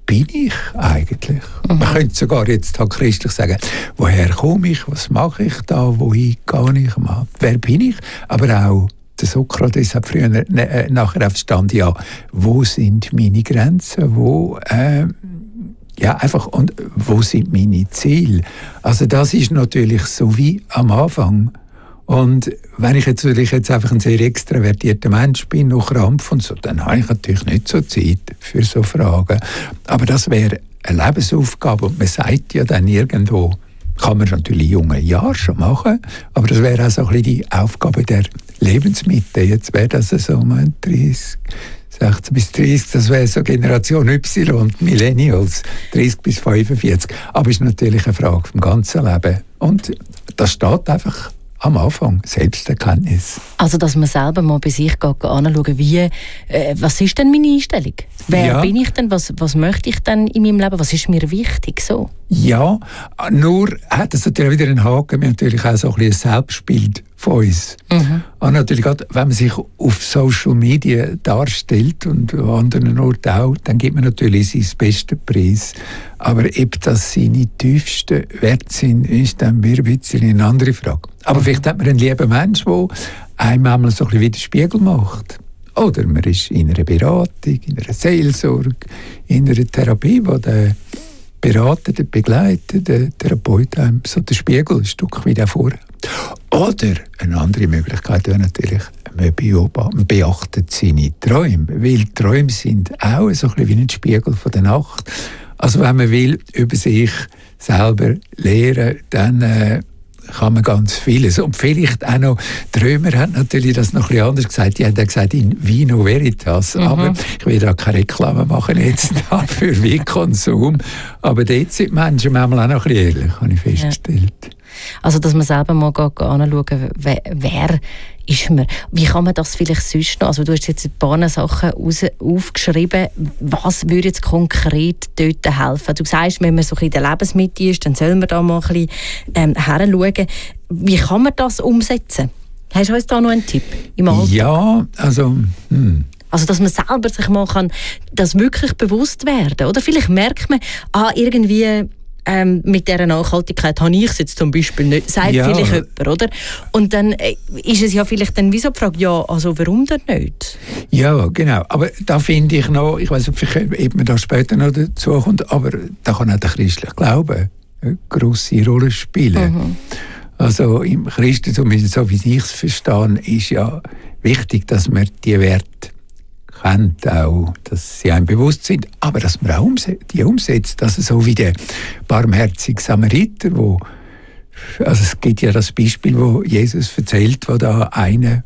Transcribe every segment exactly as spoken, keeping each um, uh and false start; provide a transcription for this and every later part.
bin ich eigentlich? Mhm. Man könnte sogar jetzt halt christlich sagen, woher komme ich, was mache ich da, wohin gehe ich mal, wer bin ich? Aber auch der Sokrates hat früher äh, nachher verstanden, ja, wo sind meine Grenzen, wo äh, ja einfach und wo sind meine Ziele? Also das ist natürlich so wie am Anfang. Und wenn ich jetzt, ich jetzt einfach ein sehr extravertierter Mensch bin, noch Krampf und so, dann habe ich natürlich nicht so Zeit für so Fragen. Aber das wäre eine Lebensaufgabe und man sagt ja dann irgendwo, kann man natürlich in jungen Jahren schon machen, aber das wäre auch so ein bisschen die Aufgabe der Lebensmitte. Jetzt wäre das so um dreißig, sechzehn bis dreißig, das wäre so Generation Y und Millennials, dreißig bis fünfundvierzig. Aber es ist natürlich eine Frage vom ganzen Leben. Und das steht einfach am Anfang, Selbsterkenntnis. Also, dass man selber mal bei sich geht, anschauen, wie, äh, was ist denn meine Einstellung? Wer ja. bin ich denn? Was, was möchte ich denn in meinem Leben? Was ist mir wichtig? So? Ja, nur hat es natürlich wieder einen Haken, wir haben natürlich auch so ein bisschen ein Selbstbild von uns. Mhm. Und natürlich gerade, wenn man sich auf Social Media darstellt und an anderen Orten auch, dann gibt man natürlich seinen besten Preis. Aber ob das seine tiefsten Werte sind, ist dann wieder ein bisschen eine andere Frage. Aber vielleicht hat man einen lieben Mensch, der einem einmal so ein bisschen wie den Spiegel macht. Oder man ist in einer Beratung, in einer Seelsorge, in einer Therapie, wo der Berater, der Begleiter, der Therapeut einem so den Spiegel ein Stück weit vor. Oder eine andere Möglichkeit wäre natürlich, man beobachtet, beachtet seine Träume. Weil Träume sind auch so ein bisschen wie ein Spiegel von der Nacht. Also wenn man will, über sich selber lernen, dann äh, kann man ganz vieles. Und vielleicht auch noch, die Römer haben natürlich das noch ein bisschen anders gesagt. Die haben ja gesagt, in vino veritas. Mhm. Aber ich will da keine Reklame machen jetzt für Weinkonsum. Aber dort sind die Menschen manchmal auch noch ein bisschen ehrlich, habe ich festgestellt. Ja. Also, dass man selber mal anschauen, wer, wer ist man? Wie kann man das vielleicht sonst noch? Also, du hast jetzt ein paar Sachen raus, aufgeschrieben. Was würde jetzt konkret dort helfen? Du sagst, wenn man so in der Lebensmitte ist, dann soll man da mal ein bisschen ähm, heranschauen. Wie kann man das umsetzen? Hast du uns da noch einen Tipp im Alltag? Ja, also... Hm. Also, dass man selber sich mal kann, das wirklich bewusst werden. Oder vielleicht merkt man, ah, irgendwie... Ähm, mit dieser Nachhaltigkeit habe ich es jetzt zum Beispiel nicht, sagt ja. vielleicht jemand, oder? Und dann äh, ist es ja vielleicht dann wie so die Frage, ja, also warum denn nicht? Ja, genau. Aber da finde ich noch, ich weiß nicht, ob man da später noch dazu kommt, aber da kann auch der christliche Glaube eine grosse Rolle spielen. Mhm. Also im Christentum, so wie ich es verstehe, ist ja wichtig, dass man die Werte kennt, auch, dass sie einem bewusst sind, aber dass man auch umset- die umsetzt. Also so wie der barmherzige Samariter, wo, also es gibt ja das Beispiel, wo Jesus erzählt, wo da einer,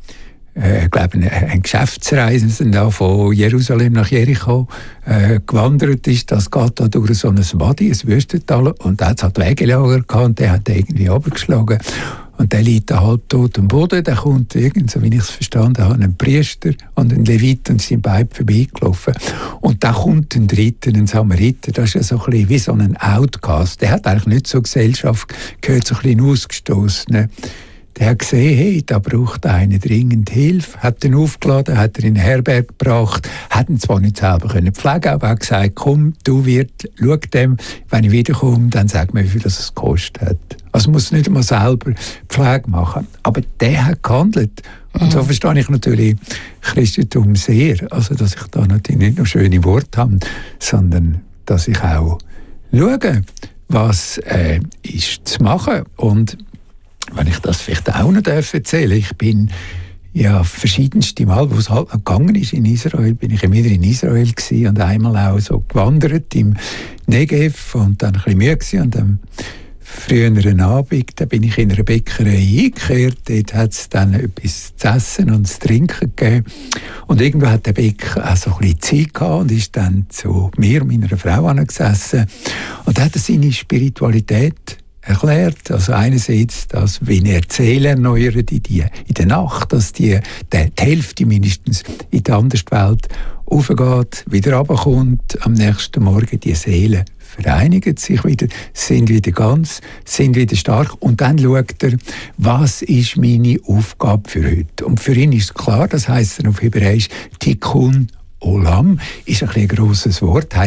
äh, ich glaube, ein, ein Geschäftsreisender von Jerusalem nach Jericho äh, gewandert ist. Das geht da durch so ein Wadi, ein Wüstental, und da hat es halt Wegelager gehabt und der hat irgendwie runtergeschlagen. Und der liegt da halb tot am Boden. Da kommt irgend, so wie ich es verstanden habe, ein Priester und ein Levit und sind beide vorbeigelaufen. Und da kommt ein Dritter, ein Samariter. Das ist ja so ein bisschen wie so ein Outcast. Der hat eigentlich nicht zur Gesellschaft gehört, so ein bisschen ausgestoßen. Der hat gesehen, hey, da braucht einer dringend Hilfe, hat ihn aufgeladen, hat ihn in eine Herberge gebracht, hat ihn zwar nicht selber können pflegen, aber hat gesagt, komm, du Wirt, schau dem, wenn ich wiederkomme, dann sag mir, wie viel das es gekostet hat. Also muss nicht einmal selber Pflege machen. Aber der hat gehandelt. Und so verstehe ich natürlich Christentum sehr. Also, dass ich da natürlich nicht nur schöne Worte habe, sondern dass ich auch schaue, was äh, ist zu machen. Und wenn ich das vielleicht auch noch erzählen darf, ich bin ja verschiedenste Mal, wo es halt noch gegangen ist in Israel, bin ich immer in Israel gewesen und einmal auch so gewandert im Negev und dann ein bisschen müde gewesen. Und am früheren Abend, da bin ich in einer Bäckerei eingekehrt, dort hat es dann etwas zu essen und zu trinken gegeben. Und irgendwo hat der Bäcker auch so ein bisschen Zeit gehabt und ist dann zu mir und meiner Frau angesessen und hat seine Spiritualität erklärt. Also einerseits, dass, wenn er Seelen erneuert in, die, in der Nacht, dass die, die, die Hälfte mindestens in die andere Welt aufgeht, wieder runterkommt, am nächsten Morgen die Seelen vereinigen sich wieder, sind wieder ganz, sind wieder stark und dann schaut er, was ist meine Aufgabe für heute. Und für ihn ist klar, das heisst auf Hebräisch Tikkun Olam, ist ein, ein grosses Wort,